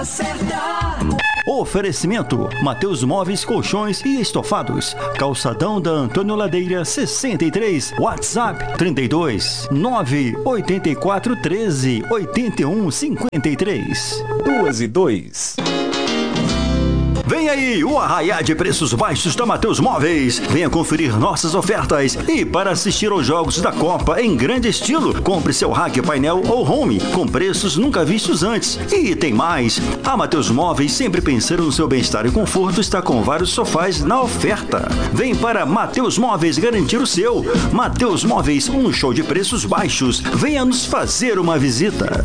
hora certa. Oferecimento: Mateus Móveis, Colchões e Estofados. Calçadão da Antônio Ladeira 63. WhatsApp 32 984 13 81 53. 2:02. Vem aí o arraiá de preços baixos da Mateus Móveis. Venha conferir nossas ofertas e para assistir aos jogos da Copa em grande estilo, compre seu rack, painel ou home com preços nunca vistos antes. E tem mais, a Mateus Móveis, sempre pensando no seu bem-estar e conforto, está com vários sofás na oferta. Vem para Mateus Móveis garantir o seu. Mateus Móveis, um show de preços baixos. Venha nos fazer uma visita.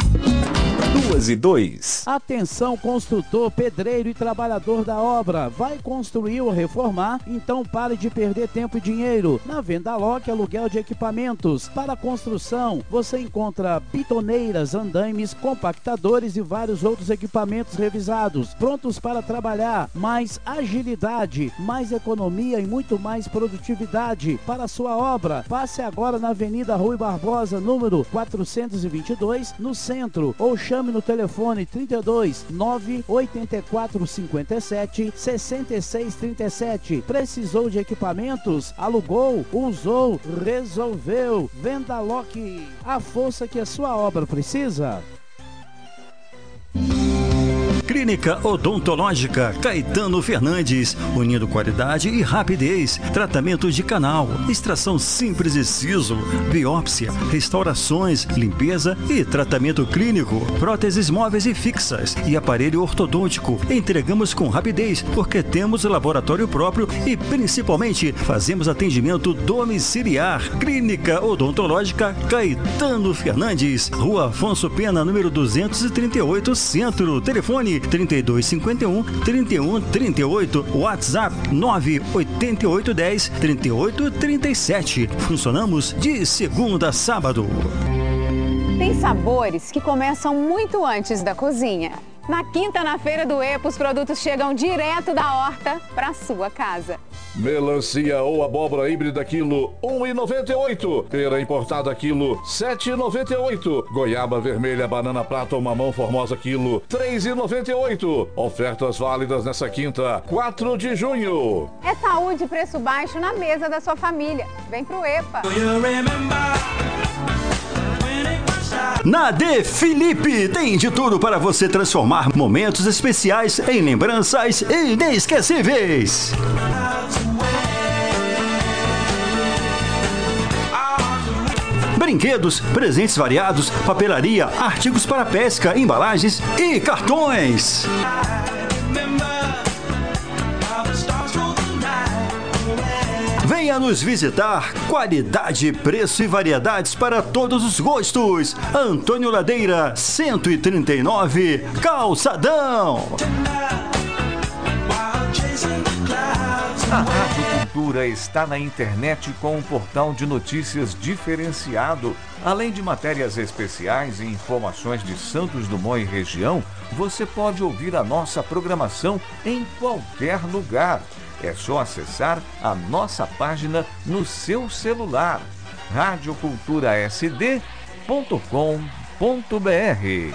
2:02. Atenção, construtor, pedreiro e trabalhador da obra. Vai construir ou reformar? Então pare de perder tempo e dinheiro. Na Vendaloc, aluguel de equipamentos. Para construção, você encontra bitoneiras, andaimes, compactadores e vários outros equipamentos revisados, prontos para trabalhar. Mais agilidade, mais economia e muito mais produtividade para a sua obra. Passe agora na Avenida Rui Barbosa, número 422, no centro, ou chame no telefone 32 984 57 66 37. Precisou de equipamentos? Alugou, usou, resolveu. Vendaloc, a força que a sua obra precisa. Clínica Odontológica Caetano Fernandes, unindo qualidade e rapidez. Tratamento de canal, extração simples e siso, biópsia, restaurações, limpeza e tratamento clínico, próteses móveis e fixas e aparelho ortodôntico. Entregamos com rapidez porque temos laboratório próprio e principalmente fazemos atendimento domiciliar. Clínica Odontológica Caetano Fernandes, Rua Afonso Pena, número 238, Centro. Telefone 3251 3138, WhatsApp 98810 3837. Funcionamos de segunda a sábado. Tem sabores que começam muito antes da cozinha. Na quinta, na Feira do EPA, os produtos chegam direto da horta para sua casa. Melancia ou abóbora híbrida quilo 1,98. Pera importada quilo 7,98. Goiaba vermelha, banana prata ou mamão formosa quilo 3,98. Ofertas válidas nessa quinta, 4 de junho. É saúde e preço baixo na mesa da sua família. Vem pro EPA. Na De Felipe tem de tudo para você transformar momentos especiais em lembranças inesquecíveis. Brinquedos, presentes variados, papelaria, artigos para pesca, embalagens e cartões. Venha nos visitar. Qualidade, preço e variedades para todos os gostos. Antônio Ladeira, 139, Calçadão. A Rádio Cultura está na internet com um portal de notícias diferenciado. Além de matérias especiais e informações de Santos Dumont e região, você pode ouvir a nossa programação em qualquer lugar. É só acessar a nossa página no seu celular, radioculturasd.com.br.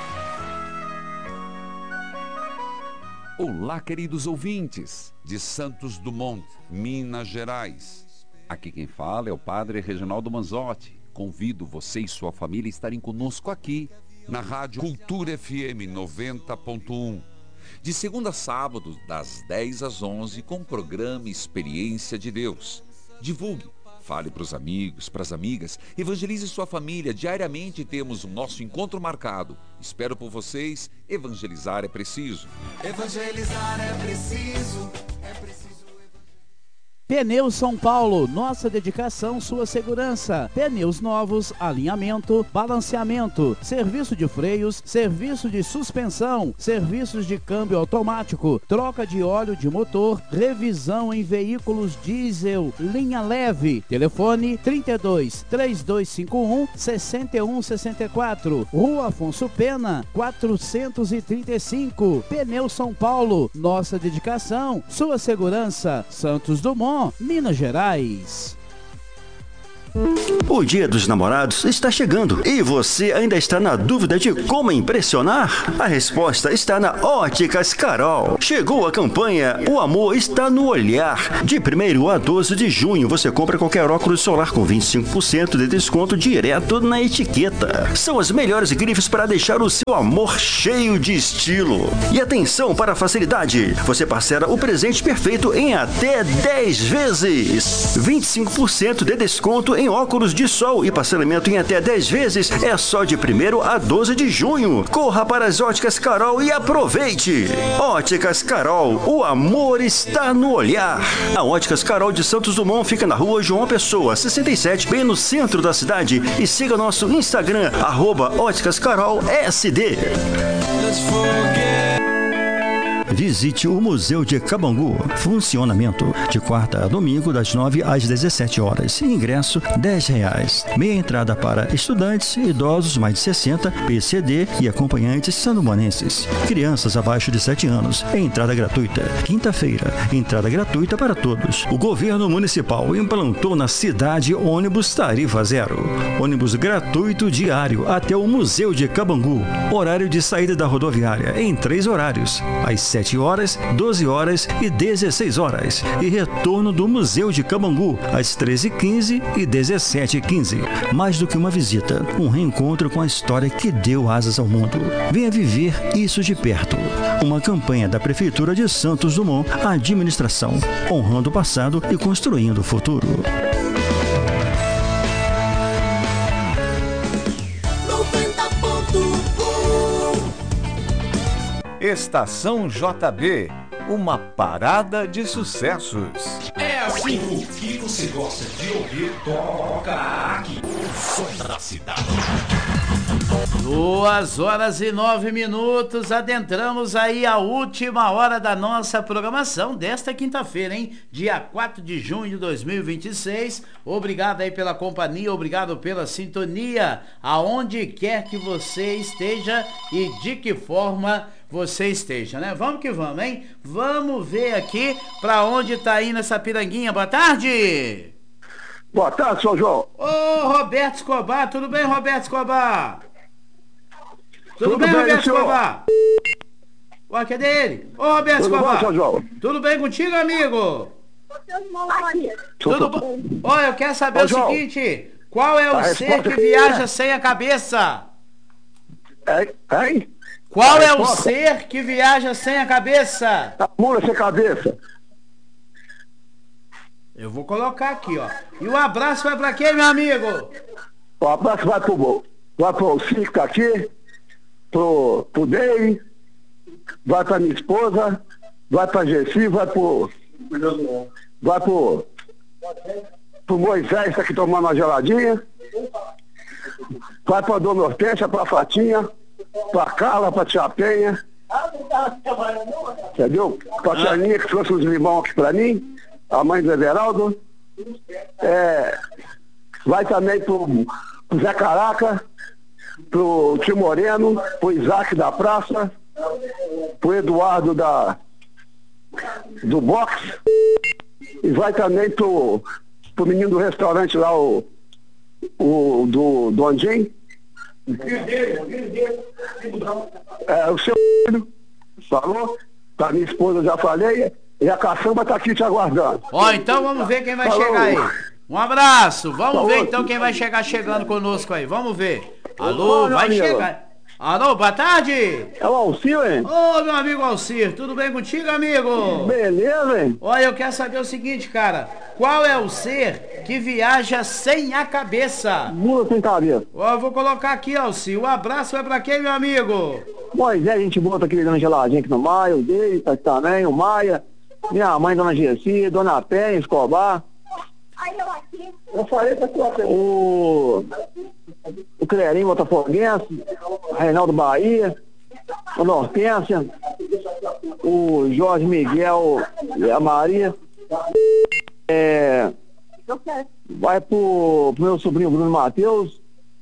Olá, queridos ouvintes de Santos Dumont, Minas Gerais. Aqui quem fala é o Padre Reginaldo Manzotti. Convido você e sua família a estarem conosco aqui na Rádio Cultura FM 90.1. De segunda a sábado, das 10 às 11, com o programa Experiência de Deus. Divulgue, fale para os amigos, para as amigas, evangelize sua família. Diariamente temos o nosso encontro marcado. Espero por vocês. Evangelizar é preciso. Evangelizar é preciso. Pneus São Paulo, nossa dedicação, sua segurança. Pneus novos, alinhamento, balanceamento, serviço de freios, serviço de suspensão, serviços de câmbio automático, troca de óleo de motor, revisão em veículos diesel, linha leve. Telefone 32 3251 6164. Rua Afonso Pena, 435. Pneus São Paulo, nossa dedicação, sua segurança. Santos Dumont, Minas Gerais. O Dia dos Namorados está chegando e você ainda está na dúvida de como impressionar? A resposta está na Óticas Carol. Chegou a campanha O Amor Está no Olhar. De 1º a 12 de junho você compra qualquer óculos solar com 25% de desconto direto na etiqueta. São as melhores grifes para deixar o seu amor cheio de estilo. E atenção para a facilidade. Você parcela o presente perfeito em até 10 vezes. 25% de desconto em óculos de sol e parcelamento em até 10 vezes é só de 1º a 12 de junho. Corra para as Óticas Carol e aproveite! Óticas Carol, o amor está no olhar. A Óticas Carol de Santos Dumont fica na rua João Pessoa, 67, bem no centro da cidade. E siga nosso Instagram, @óticascarolsd. Visite o Museu de Cabangu. Funcionamento de quarta a domingo, das 9 às 17 horas. Ingresso R$10. Meia entrada para estudantes, idosos mais de 60, PCD e acompanhantes sandumanenses. Crianças abaixo de 7 anos. Entrada gratuita. Quinta-feira, entrada gratuita para todos. O governo municipal implantou na cidade ônibus tarifa zero. Ônibus gratuito diário até o Museu de Cabangu. Horário de saída da rodoviária em 3 horários. Às 7 horas, 12 horas e 16 horas. E retorno do Museu de Cabangu às 13h15 e 17h15. Mais do que uma visita, um reencontro com a história que deu asas ao mundo. Venha viver isso de perto. Uma campanha da Prefeitura de Santos Dumont, a administração, honrando o passado e construindo o futuro. Estação JB, uma parada de sucessos. É assim, o que você gosta de ouvir, toca aqui. O som da cidade. 2h09, adentramos aí a última hora da nossa programação desta quinta-feira, hein? Dia 4 de junho de 2026. Obrigado aí pela companhia, obrigado pela sintonia, aonde quer que você esteja e de que forma você esteja, né? Vamos que vamos, hein? Vamos ver aqui pra onde tá indo essa piranguinha. Boa tarde! Boa tarde, São João. Ô, Roberto Escobar, tudo bem, Roberto Escobar? Tudo bem, Roberto Escobar? Ué, cadê ele? Ô, Roberto Escobar. Tudo bom, João? Tudo bem contigo, amigo? Tudo bom? Olha, eu quero saber o seguinte, qual é o ser que viaja sem a cabeça? Hein? Qual é o ser que viaja sem a cabeça? A mula sem cabeça. Eu vou colocar aqui, ó. E o abraço vai pra quem, meu amigo? O abraço vai pro Cico que tá aqui, pro Dei, vai pra minha esposa, vai pra Gessi, vai pro Moisés, que tá aqui tomando uma geladinha, vai pra Dona Hortência, pra Fatinha, pra Carla, pra Tia Penha, entendeu? Pra Tia Aninha, que trouxe uns limão aqui pra mim, a mãe do Everaldo, vai também pro Zé Caraca, pro Tio Moreno, pro Isaac da Praça, pro Eduardo do Box, e vai também pro menino do restaurante lá, o do Dondim. O seu filho falou, pra minha esposa já falei, e a caçamba tá aqui te aguardando. Ó, então vamos ver quem vai chegar aí. Um abraço, vamos ver então quem vai chegando conosco aí, vamos ver. Alô, vai chegar. Alô, boa tarde. É o Alcir, hein? Ô, meu amigo Alcir, tudo bem contigo, amigo? Beleza, hein? Olha, eu quero saber o seguinte, cara. Qual é o ser que viaja sem a cabeça? Mula sem cabeça. Ó, eu vou colocar aqui, Alcir. O abraço vai pra quem, meu amigo? Moisés, a gente bota aquele dando geladinho aqui no Maia, o dele, tá aqui também, o Maia, minha mãe, Dona Gessi, Dona Penha, Escobar. Eu falei pra tua o Clerinho Botafoguense, Reinaldo Bahia, a Hortência, o Jorge Miguel e a Maria. Vai pro meu sobrinho Bruno Matheus,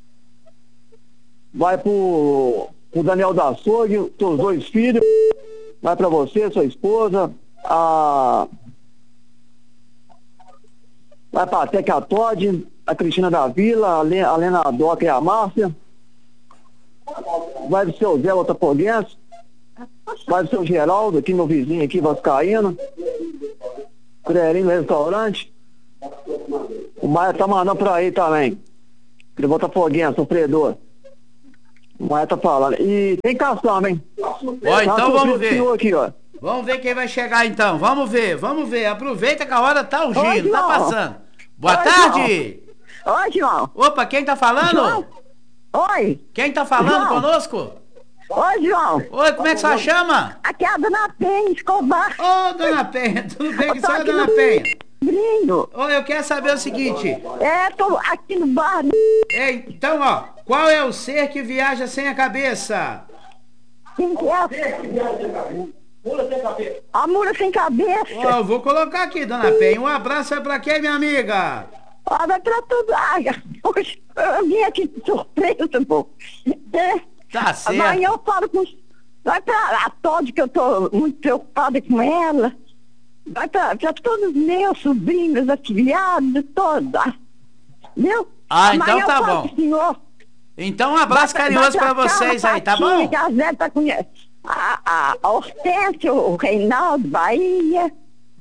vai pro Daniel da Açougue, seus 2 filhos, vai pra você, sua esposa, vai pra Teca Todd, a Cristina da Vila, a Lena Doca e a Márcia. Vai do seu Zé Botafoguense. Vai do seu Geraldo, aqui meu vizinho aqui, vascaíno. Crerinho no restaurante. O Maia tá mandando pra aí também. Ele Botafoguense, sofredor. O Maia tá falando. E tem caçamba, hein? Ó, então vamos ver. Aqui, ó. Vamos ver quem vai chegar então. Vamos ver. Aproveita que a hora tá urgindo, tá passando. Boa tarde. João. Oi, João. Opa, quem tá falando? João. Oi. Quem tá falando João. Conosco? Oi, João. Oi, como é que você chama? Aqui é a Dona Penha, Escobar. Ô, Dona Penha, tudo bem que você é Dona Penha? Lindo. Oi, eu quero saber o seguinte. Tô aqui no bar. Então, ó, qual é o ser que viaja sem a cabeça? Quem que é? Mula sem cabeça. A mula sem cabeça. Ó, eu vou colocar aqui, Dona Penha. Um abraço é pra quem, minha amiga? Ó, vai pra tudo. Hoje eu vim aqui de surpresa, pô. Tá certo. Amanhã eu falo com... Vai pra a Todd, que eu tô muito preocupada com ela. Vai pra todos os meus sobrinhos, afilhados, todos. Viu? Então amanhã tá eu falo bom. com o senhor. Então um abraço carinhoso pra vocês aí, tá bom? Que a Zé tá com a Hortência, o Reinaldo, Bahia.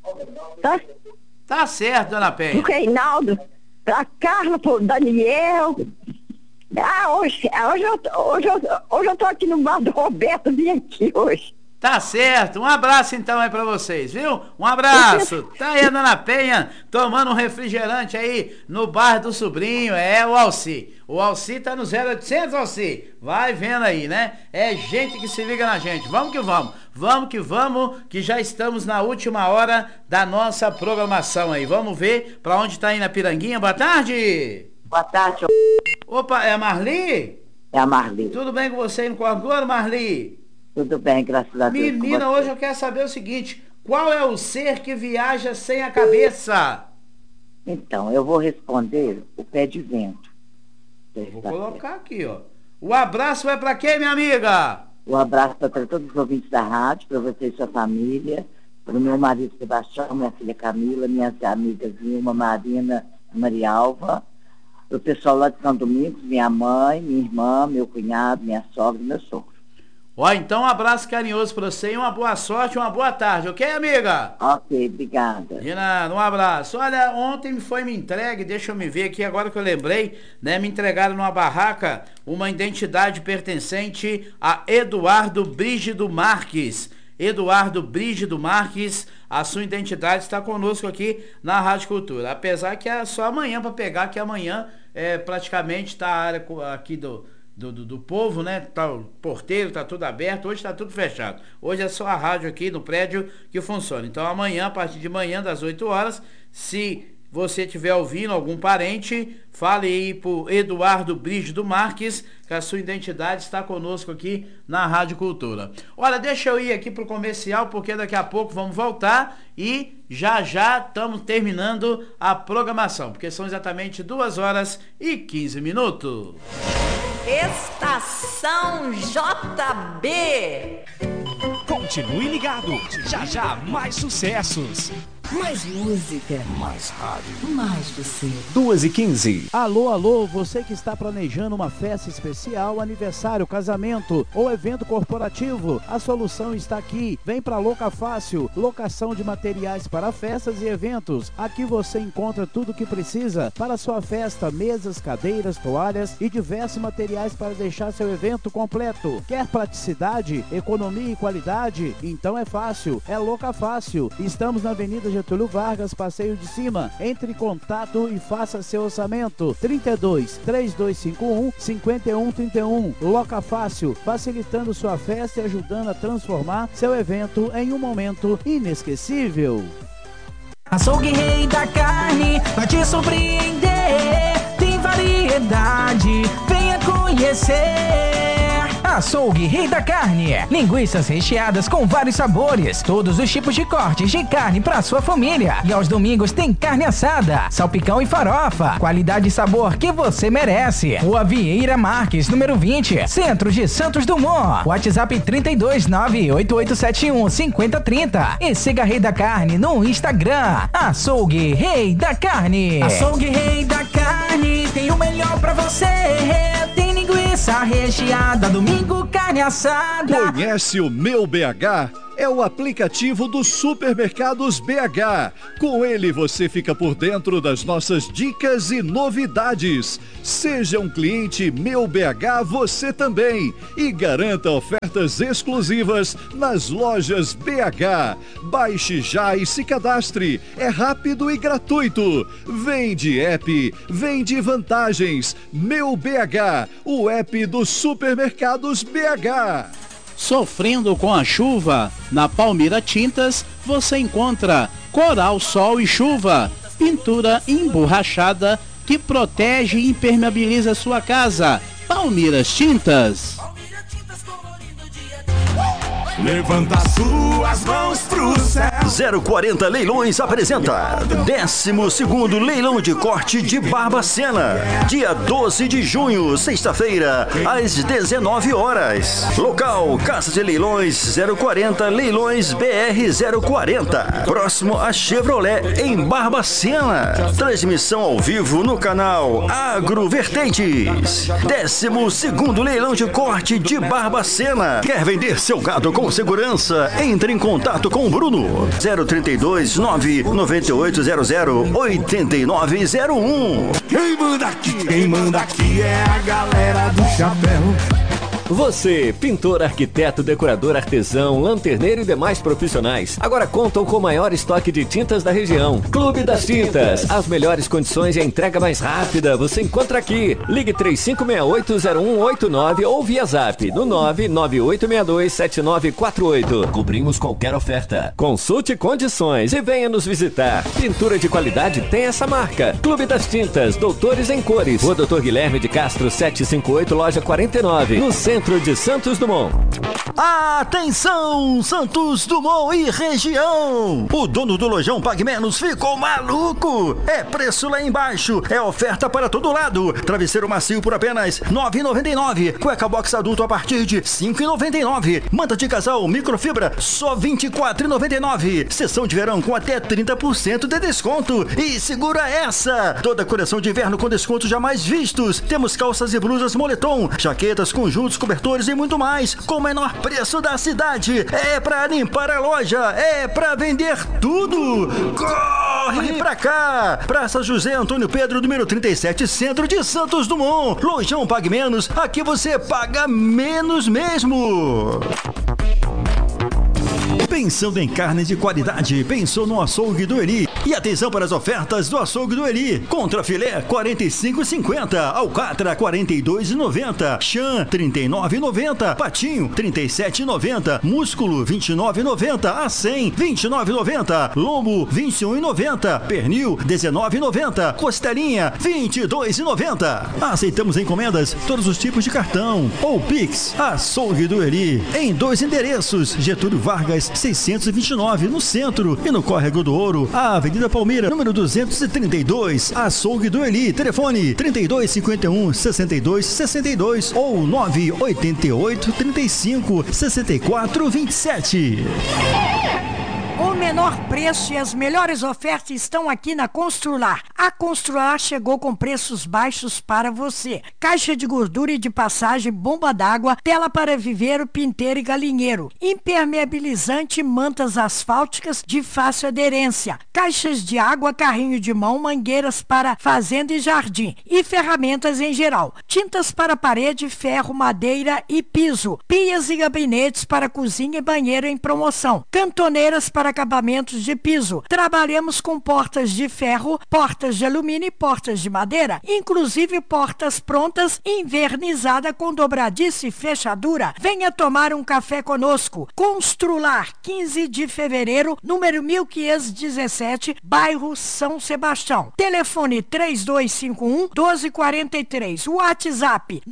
Tá certo, Dona Penha. O Reinaldo, pra Carla, pro Daniel. Hoje eu tô aqui no bar do Roberto, vim aqui hoje. Tá certo, um abraço então aí pra vocês, viu? Um abraço. Tá aí a Dona Penha tomando um refrigerante aí no bar do sobrinho, o Alci. O Alci tá no 0800, Alci. Vai vendo aí, né? É gente que se liga na gente. Vamos que vamos. Vamos que já estamos na última hora da nossa programação aí. Vamos ver pra onde tá indo a Piranguinha. Boa tarde. Boa tarde. Opa, é a Marli? É a Marli. Tudo bem com você aí no Cordouro, Marli? Tudo bem, graças a Deus. Menina, hoje eu quero saber o seguinte: qual é o ser que viaja sem a cabeça? Então, eu vou responder o pé de vento. Vou colocar aqui, ó. O abraço é pra quem, minha amiga? O abraço para todos os ouvintes da rádio, para você e sua família, para o meu marido Sebastião, minha filha Camila, minhas amigas Vilma, Marina, Marialva, para o pessoal lá de São Domingos, minha mãe, minha irmã, meu cunhado, minha sogra e meu sogro. Ó, então um abraço carinhoso pra você e uma boa sorte, uma boa tarde, ok, amiga? Ok, obrigada. De nada, um abraço. Olha, ontem foi me entregue, deixa eu me ver aqui, agora que eu lembrei, né? Me entregaram numa barraca uma identidade pertencente a Eduardo Brígido Marques. Eduardo Brígido Marques, a sua identidade está conosco aqui na Rádio Cultura. Apesar que é só amanhã para pegar, que amanhã praticamente está a área aqui do povo, né? Tá, o porteiro tá tudo aberto, hoje tá tudo fechado. Hoje é só a rádio aqui no prédio que funciona. Então amanhã, a partir de manhã, das 8 horas, se você estiver ouvindo algum parente, fale aí pro Eduardo Brígido Marques, que a sua identidade está conosco aqui na Rádio Cultura. Olha, deixa eu ir aqui pro comercial, porque daqui a pouco vamos voltar e já estamos terminando a programação, porque são exatamente 2h15. Estação JB. Continue ligado, já mais sucessos. Mais música. Mais rádio. Mais você. 2h15. Alô, você que está planejando uma festa especial, aniversário, casamento ou evento corporativo, a solução está aqui. Vem para Loca Fácil, locação de materiais para festas e eventos. Aqui você encontra tudo o que precisa para sua festa, mesas, cadeiras, toalhas e diversos materiais para deixar seu evento completo. Quer praticidade, economia e qualidade? Então é fácil, é Loca Fácil. Estamos na Avenida Getúlio Vargas, Passeio de Cima. Entre em contato e faça seu orçamento. 32-3251-5131. Loca Fácil, facilitando sua festa e ajudando a transformar seu evento em um momento inesquecível. Açougue Rei da Carne vai te surpreender. Tem variedade, venha conhecer. Açougue Rei da Carne. Linguiças recheadas com vários sabores, todos os tipos de cortes de carne para sua família. E aos domingos tem carne assada, salpicão e farofa. Qualidade e sabor que você merece. Rua Vieira Marques, número 20, Centro de Santos Dumont. WhatsApp 32988715030. E siga Rei da Carne no Instagram. Açougue Rei da Carne. Açougue Rei da Carne tem o melhor pra você. Tem linguiça recheada, domingo carne assada. Conhece o Meu BH? É o aplicativo dos supermercados BH. Com ele você fica por dentro das nossas dicas e novidades. Seja um cliente Meu BH você também e garanta ofertas exclusivas nas lojas BH. Baixe já e se cadastre. É rápido e gratuito. Vende app, vende vantagens. Meu BH, o app dos supermercados BH. Sofrendo com a chuva? Na Palmira Tintas você encontra Coral, Sol e Chuva, pintura emborrachada que protege e impermeabiliza sua casa. Palmira Tintas. Levanta suas mãos pro céu. 040 Leilões apresenta 12º Leilão de Corte de Barbacena, dia 12 de junho, sexta-feira, às 19 horas. Local, Casa de Leilões 040 Leilões BR 040, próximo a Chevrolet, em Barbacena. Transmissão ao vivo no canal Agrovertentes. 12º Leilão de Corte de Barbacena. Quer vender seu gado com segurança? Entre em contato com o Bruno. 032 99800 8901. Quem manda aqui é a galera do chapéu. Você, pintor, arquiteto, decorador, artesão, lanterneiro e demais profissionais, agora contam com o maior estoque de tintas da região. Clube das Tintas. As melhores condições e a entrega mais rápida você encontra aqui. Ligue 3568-0189 ou via zap no 998627948. Cobrimos qualquer oferta. Consulte condições e venha nos visitar. Pintura de qualidade tem essa marca. Clube das Tintas, Doutores em Cores. Rua Doutor Guilherme de Castro 758, loja 49, no centro de Santos Dumont. Atenção, Santos Dumont e região! O dono do lojão Pague Menos ficou maluco! É preço lá embaixo, é oferta para todo lado. Travesseiro macio por apenas R$ 9,99. Cueca box adulto a partir de R$ 5,99. Manta de casal microfibra só R$ 24,99. Sessão de verão com até 30% de desconto. E segura essa! Toda a coleção de inverno com descontos jamais vistos. Temos calças e blusas moletom, jaquetas, conjuntos, cobertores e muito mais, com o menor preço da cidade. É pra limpar a loja, é pra vender tudo. Corre pra cá! Praça José Antônio Pedro, número 37, centro de Santos Dumont. Lojão Pague Menos, aqui você paga menos mesmo. Pensando em carne de qualidade, pensou no Açougue do Eli. E atenção para as ofertas do Açougue do Eli. Contra filé, R$ 45,50. Alcatra, R$ 42,90. Chã, R$ 39,90. Patinho, R$ 37,90. Músculo, R$ 29,90. A100, R$ 29,90. Lombo, R$ 21,90. Pernil, R$ 19,90. Costelinha, R$ 22,90. Aceitamos encomendas, todos os tipos de cartão ou Pix. Açougue do Eli. Em 2 endereços, Getúlio Vargas 629, no centro, e no Córrego do Ouro, a Avenida Palmira, número 232, Açougue do Eli. Telefone 3251-6262 ou 988-35-6427. O menor preço e as melhores ofertas estão aqui na Constrular. A Constrular chegou com preços baixos para você. Caixa de gordura e de passagem, bomba d'água, tela para viveiro, pinteiro e galinheiro. Impermeabilizante, mantas asfálticas de fácil aderência. Caixas de água, carrinho de mão, mangueiras para fazenda e jardim. E ferramentas em geral. Tintas para parede, ferro, madeira e piso. Pias e gabinetes para cozinha e banheiro em promoção. Cantoneiras para acabamentos de piso. Trabalhamos com portas de ferro, portas de alumínio e portas de madeira, inclusive portas prontas, invernizada com dobradiça e fechadura. Venha tomar um café conosco. Constrular, 15 de fevereiro, número 1517, bairro São Sebastião. Telefone 3251-1243. WhatsApp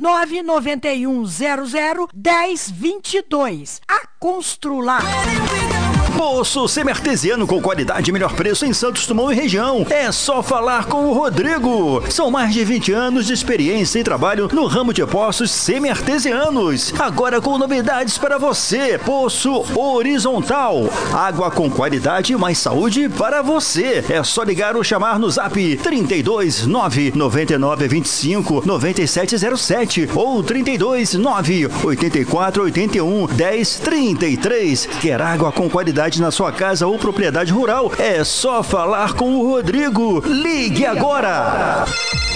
991001022. A Constrular. Poço semi-artesiano com qualidade e melhor preço em Santos Dumont e região. É só falar com o Rodrigo. São mais de 20 anos de experiência e trabalho no ramo de poços semi-artesianos. Agora com novidades para você. Poço horizontal. Água com qualidade e mais saúde para você. É só ligar ou chamar no zap 32 999 25 9707 ou 32 9 84 81 10 33. Quer água com qualidade na sua casa ou propriedade rural? É só falar com o Rodrigo. Ligue agora!